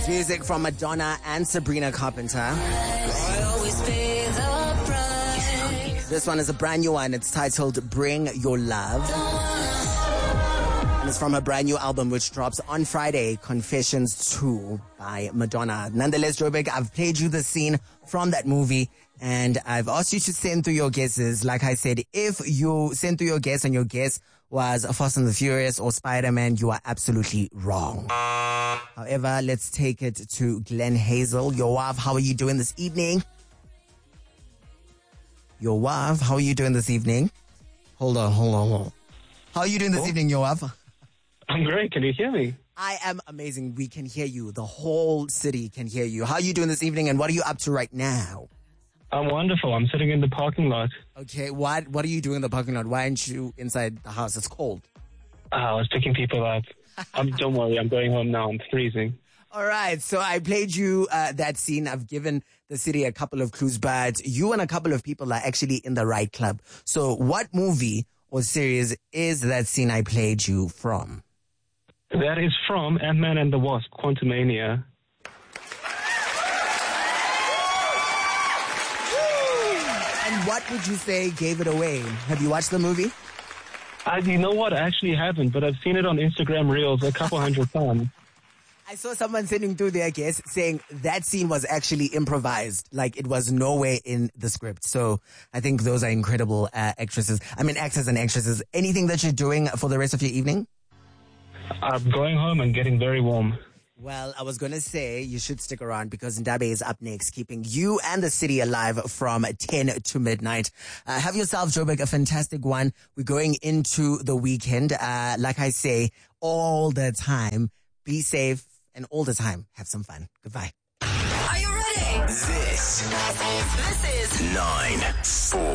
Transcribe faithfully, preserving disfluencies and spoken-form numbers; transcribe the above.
Music from Madonna and Sabrina Carpenter. I always pay the price. This one is a brand new one. It's titled Bring Your Love. And it's from her brand new album, which drops on Friday, Confessions two by Madonna. Nonetheless, Joburg, I've played you the scene from that movie, and I've asked you to send through your guesses. Like I said, if you send through your guess and your guess was Fast and the Furious or Spider-Man, you are absolutely wrong. However, let's take it to Glenn Hazel. Your wife, how are you doing this evening? Your wife, how are you doing this evening? Hold on, hold on, hold on. How are you doing this oh. evening, your wife? I'm great. Can you hear me? I am amazing. We can hear you. The whole city can hear you. How are you doing this evening, and what are you up to right now? I'm wonderful. I'm sitting in the parking lot. Okay, what what are you doing in the parking lot? Why aren't you inside the house? It's cold. Uh, I was picking people up. Um, don't worry, I'm going home now. I'm freezing. All right, so I played you uh, that scene. I've given the city a couple of clues, but you and a couple of people are actually in the right club. So what movie or series is that scene I played you from? That is from Ant-Man and the Wasp, Quantumania. And what would you say gave it away? Have you watched the movie? I, you know what? I actually haven't, but I've seen it on Instagram Reels a couple hundred times. I saw someone sending through their guess saying that scene was actually improvised. Like, it was nowhere in the script. So I think those are incredible uh, actresses. I mean, actors and actresses. Anything that you're doing for the rest of your evening? I'm going home and getting very warm. Well, I was going to say you should stick around because Ndabe is up next, keeping you and the city alive from ten to midnight. Uh, have yourself, Joburg, a fantastic one. We're going into the weekend. Uh, like I say, all the time, be safe, and all the time, have some fun. Goodbye. Are you ready? This, This is nine four.